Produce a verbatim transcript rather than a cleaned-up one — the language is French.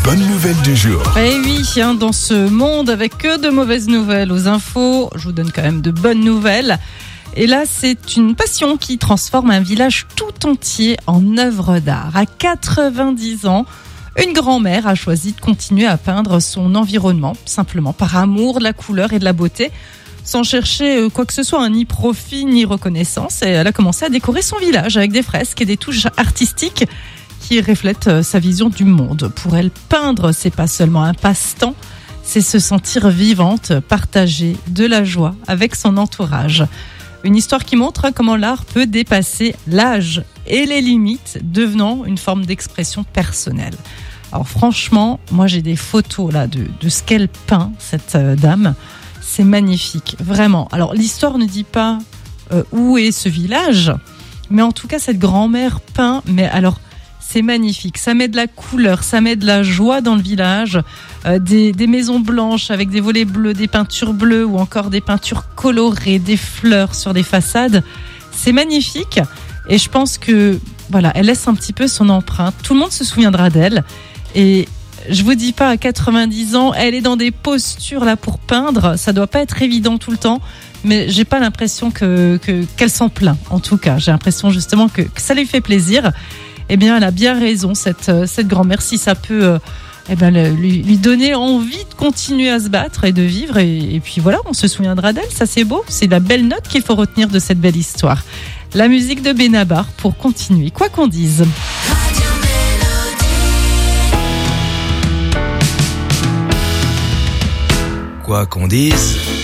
bonnes nouvelles du jour. Eh oui, hein, dans ce monde avec que de mauvaises nouvelles aux infos, je vous donne quand même de bonnes nouvelles. Et là, c'est une passion qui transforme un village tout entier en œuvre d'art. À quatre-vingt-dix ans, une grand-mère a choisi de continuer à peindre son environnement, simplement par amour de la couleur et de la beauté, sans chercher quoi que ce soit, ni profit, ni reconnaissance. Et elle a commencé à décorer son village avec des fresques et des touches artistiques qui reflètent sa vision du monde. Pour elle, peindre, c'est pas seulement un passe-temps, c'est se sentir vivante, partager de la joie avec son entourage. Une histoire qui montre comment l'art peut dépasser l'âge et les limites, devenant une forme d'expression personnelle. Alors franchement, moi j'ai des photos là de, de ce qu'elle peint, cette euh, dame. C'est magnifique, vraiment. Alors l'histoire ne dit pas euh, où est ce village, mais en tout cas cette grand-mère peint, mais alors c'est magnifique. Ça met de la couleur, ça met de la joie dans le village. Euh, des, des maisons blanches avec des volets bleus, des peintures bleues ou encore des peintures colorées, des fleurs sur des façades. C'est magnifique et je pense que voilà, elle laisse un petit peu son empreinte. Tout le monde se souviendra d'elle. Et je vous dis pas, à quatre-vingt-dix ans, elle est dans des postures là pour peindre. Ça doit pas être évident tout le temps, mais j'ai pas l'impression que, que qu'elle s'en plaint. En tout cas, j'ai l'impression justement que, que ça lui fait plaisir. Eh bien, elle a bien raison, cette, cette grand-mère, si ça peut euh, eh ben, lui, lui donner envie de continuer à se battre et de vivre. Et, et puis voilà, on se souviendra d'elle, ça c'est beau. C'est la belle note qu'il faut retenir de cette belle histoire. La musique de Benabar pour continuer, quoi qu'on dise. Quoi qu'on dise.